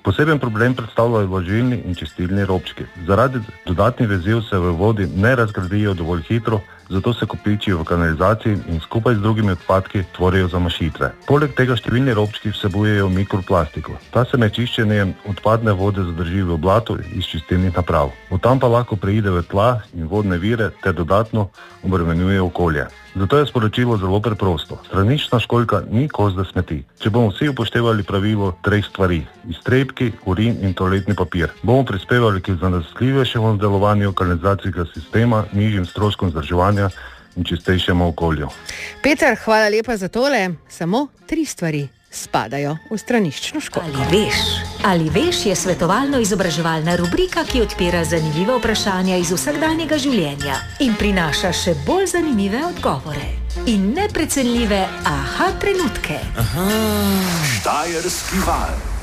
Poseben problem predstavljajo vlažilni in čistilni robčki. Zaradi dodatnih veziv se v vodi ne razgradijo dovolj hitro, zato se kopičijo v kanalizaciji in skupaj z drugimi odpadki tvorijo zamašitve. Poleg tega številni robčki vsebujejo mikroplastiko. Ta se med čiščenjem odpadne vode zadrži v blatu iz čistilnih naprav. Od tam pa lahko preide v tla in vodne vire ter dodatno obremenjuje okolje. Zato je sporočilo zelo preprosto. Stranična školjka ni koš za smeti. Če bomo vsi upoštevali pravilo 3 stvari, iztrebki, urin in toaletni papir, bomo prispevali k zanesljivejšemu delovanju kanalizacijskega sistema, nižjim stroškom vzdrževanja in čistejšemu okolju. Peter, hvala lepa za tole. Samo 3 stvari spadajo v straniščno školjko. Ali veš je svetovalno-izobraževalna rubrika, ki odpira zanimive vprašanja iz vsakdanjega življenja in prinaša še bolj zanimive odgovore in neprecenljive aha trenutke. Štajerski val.